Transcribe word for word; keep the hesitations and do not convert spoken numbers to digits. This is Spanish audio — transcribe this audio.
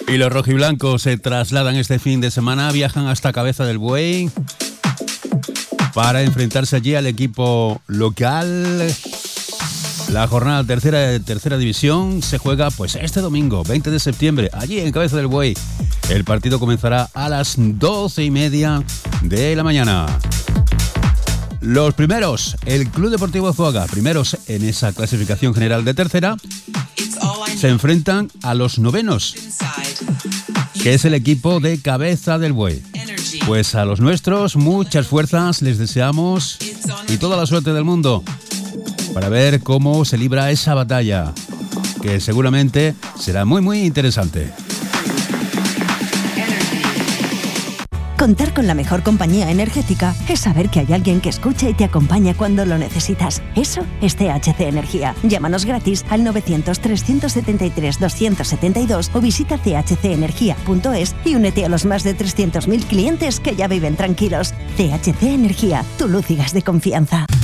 Y los rojiblancos se trasladan este fin de semana, viajan hasta Cabeza del Buey para enfrentarse allí al equipo local. La jornada tercera de tercera división se juega pues este domingo, veinte de septiembre, allí en Cabeza del Buey. El partido comenzará a las doce y media de la mañana. Los primeros, el Club Deportivo Zuaga, primeros en esa clasificación general de tercera, se enfrentan a los novenos, que es el equipo de Cabeza del Buey. Pues a los nuestros, muchas fuerzas les deseamos y toda la suerte del mundo para ver cómo se libra esa batalla, que seguramente será muy muy interesante. Contar con la mejor compañía energética es saber que hay alguien que escucha y te acompaña cuando lo necesitas. Eso es C H C Energía. Llámanos gratis al novecientos, trescientos setenta y tres, doscientos setenta y dos o visita c h c energía punto es y únete a los más de trescientos mil clientes que ya viven tranquilos. C H C Energía, tu luz y gas de confianza.